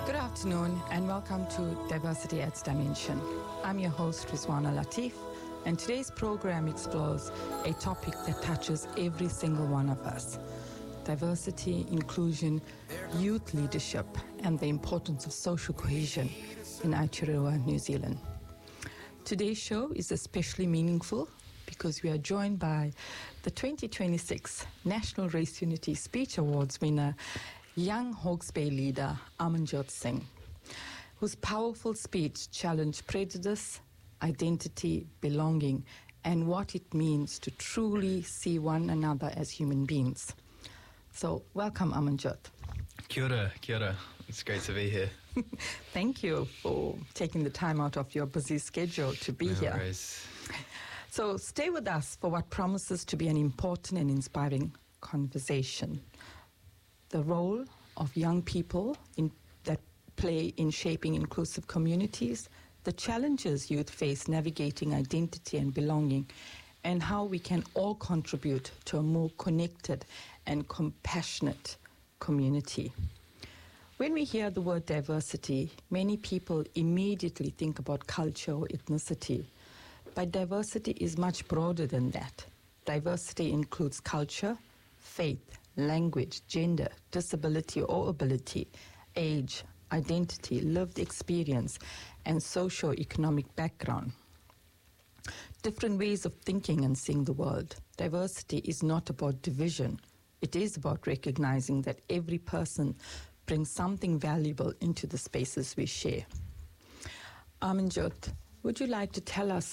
Good afternoon and welcome to Diversity Adds Dimension. I'm your host, Rizwana Latif, and today's program explores a topic that touches every single one of us: diversity, inclusion, youth leadership, and the importance of social cohesion in Aotearoa, New Zealand. Today's show is especially meaningful because we are joined by the 2026 National Race Unity Speech Awards winner, young Hawke's Bay leader Amanjot Singh, whose powerful speech challenged prejudice, identity, belonging, and what it means to truly see one another as human beings. So, welcome, Amanjot. Kia ora, kia ora. It's great to be here. Thank you for taking the time out of your busy schedule to be here. No worries. So, stay with us for what promises to be an important and inspiring conversation. The role of young people that play in shaping inclusive communities, the challenges youth face navigating identity and belonging, and how we can all contribute to a more connected and compassionate community. When we hear the word diversity, many people immediately think about culture or ethnicity. But diversity is much broader than that. Diversity includes culture, faith, language, gender, disability or ability, age, identity, lived experience, and socio-economic background. Different ways of thinking and seeing the world. Diversity is not about division. It is about recognizing that every person brings something valuable into the spaces we share. Amanjot, would you like to tell us